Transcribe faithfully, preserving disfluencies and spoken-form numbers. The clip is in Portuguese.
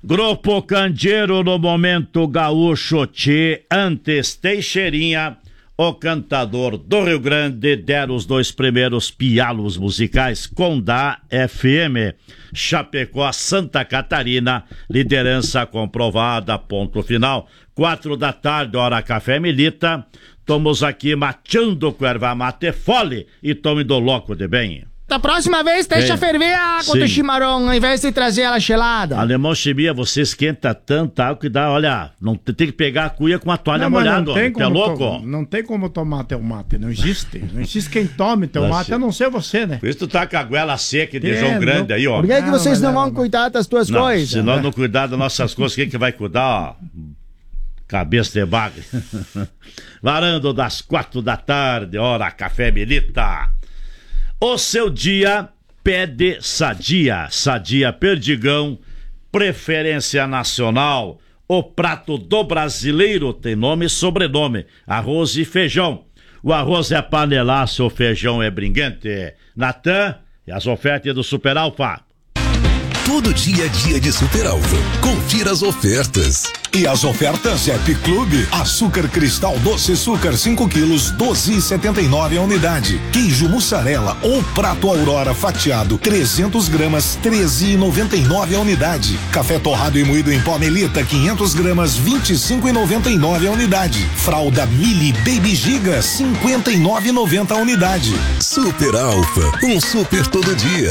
Grupo Candeeiro no momento gaúcho tchê, antes Teixeirinha, o cantador do Rio Grande, deram os dois primeiros pialos musicais com da F M. Chapecó, Santa Catarina, liderança comprovada, ponto final. Quatro da tarde, hora café milita. Estamos aqui mateando com erva mate fole e tome do louco de bem. Da próxima vez, deixa Bem, ferver a água sim. do chimarrão, ao invés de trazer ela gelada. Alemão Chimia, você esquenta tanta água que dá, olha, não tem que pegar a cuia com a toalha Não, mas molhada, não tem homem, tu é como louco? to- Não tem como tomar teu mate, não existe. Não existe quem tome teu Não mate, sei. a não ser você, né? Por isso tu tá com a goela seca de É, João Grande não- aí, ó. Por que, é que Não, vocês mas não não, vão não. cuidar das tuas Não, coisas? se nós não cuidar das nossas coisas, quem que vai cuidar, ó? Cabeça de bagre. Varando das quatro da tarde, hora café milita. O seu dia pede Sadia. Sadia Perdigão, preferência nacional. O prato do brasileiro tem nome e sobrenome: arroz e feijão. O arroz é panelaço, o feijão é brinquente. Natan, e as ofertas do Super Alfa. Todo dia é dia de Super Alfa. Confira as ofertas. E as ofertas Happy Clube, açúcar cristal doce açúcar cinco quilos, doze e setenta e nove a unidade. Queijo mussarela ou prato Aurora fatiado, trezentos gramas, treze e noventa e nove a unidade. Café torrado e moído em pó Melita, quinhentos gramas, vinte e cinco e noventa e nove a unidade. Fralda Mili Baby Giga, cinquenta e nove e noventa a unidade. Super Alfa, um super todo dia.